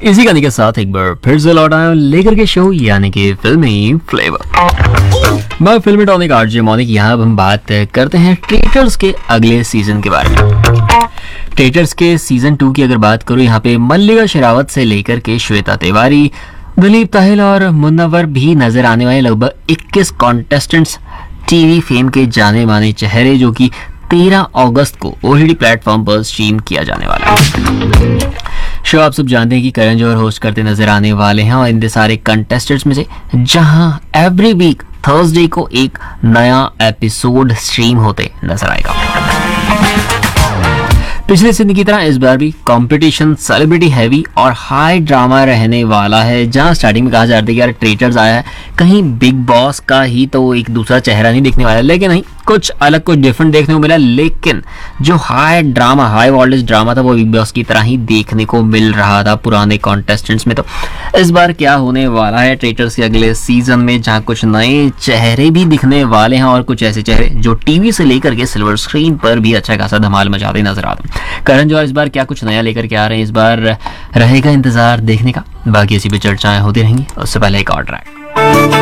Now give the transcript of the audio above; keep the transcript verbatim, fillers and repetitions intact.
इसी गाने के साथ एक बार फिर से लौट आया लेकर के शो यानी कि फिल्मी फ्लेवर। मैं फिल्मी टॉनिक आरजे मौनिक। यहाँ अब हम बात करते हैं ट्रेटर्स के अगले सीजन के बारे में। ट्रेटर्स के सीजन टू की अगर बात करूँ, यहाँ पे मल्लिका शेरावत से लेकर के श्वेता तिवारी, दिलीप ताहिल और मुन्नवर भी नजर आने वाले लगभग इक्कीस कॉन्टेस्टेंट्स टीवी फेम के जाने माने चेहरे, जो कि तेरह अगस्त को ओटीटी प्लेटफॉर्म पर स्ट्रीम किया जाने वाला है। शो आप सब जानते हैं कि करण जौहर होस्ट करते नजर आने वाले हैं और इन सारे कंटेस्टेंट्स में से जहां एवरी वीक थर्सडे को एक नया एपिसोड स्ट्रीम होते नजर आएगा। पिछले सीजन की तरह इस बार भी कंपटीशन सेलिब्रिटी हैवी और हाई ड्रामा रहने वाला है, जहां स्टार्टिंग में कहा जा रहा था कि यार ट्रेटर्स आया है, कहीं बिग बॉस का ही तो एक दूसरा चेहरा नहीं दिखने वाला है, लेकिन नहीं, कुछ अलग कुछ डिफरेंट देखने को मिला। लेकिन जो high drama high voltage drama था वो बिग बॉस की तरह ही देखने को मिल रहा था पुराने कॉन्टेस्टेंट्स में। तो इस बार क्या होने वाला है ट्रेटर्स के अगले सीजन में, जहां कुछ नए चेहरे भी दिखने वाले हैं और कुछ ऐसे चेहरे जो टीवी से लेकर के सिल्वर स्क्रीन पर भी अच्छा खासा धमाल मचाते नजर आते हैं। करण जौहर इस बार क्या कुछ नया लेकर के आ रहे हैं, इस बार रहेगा इंतजार देखने का। बाकी ऐसी भी चर्चाएं होती रहेंगी। उससे पहले एक और ट्रैक